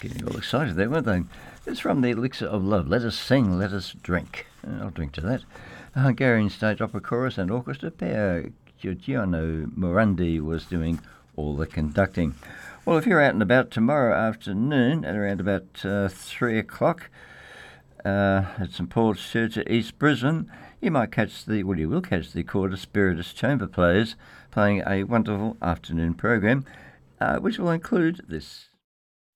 Getting all excited there, weren't they? It's from the Elixir of Love. Let us sing, let us drink. I'll drink to that. The Hungarian State Opera Chorus and Orchestra pair Giorgiano Morandi was doing all the conducting. Well, if you're out and about tomorrow afternoon at around about 3 o'clock at St Paul's Church at East Brisbane, you will catch the Cordis Spiritus Chamber Players playing a wonderful afternoon program, which will include this.